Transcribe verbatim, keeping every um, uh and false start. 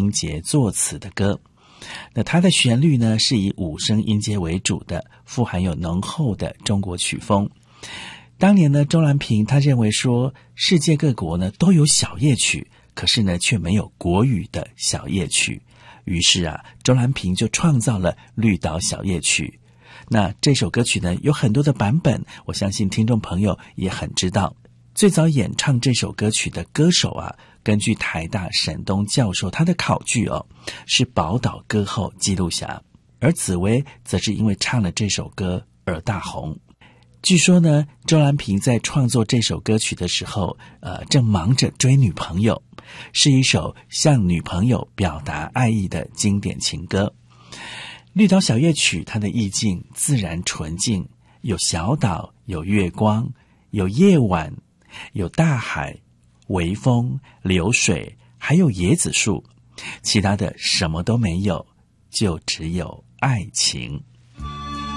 英杰作词的歌。那它的旋律呢是以五声音阶为主的，富含有浓厚的中国曲风。当年呢，周兰萍他认为说，世界各国呢都有小夜曲，可是呢却没有国语的小夜曲。于是啊，周兰萍就创造了绿岛小夜曲。那这首歌曲呢有很多的版本，我相信听众朋友也很知道。最早演唱这首歌曲的歌手啊，根据台大沈东教授他的考据哦，是宝岛歌后纪录霞，而紫薇则是因为唱了这首歌而大红。据说呢，周兰萍在创作这首歌曲的时候，呃，正忙着追女朋友，是一首向女朋友表达爱意的经典情歌。绿岛小夜曲它的意境自然纯净，有小岛，有月光，有夜晚，有大海，微风，流水，还有椰子树，其他的什么都没有，就只有爱情。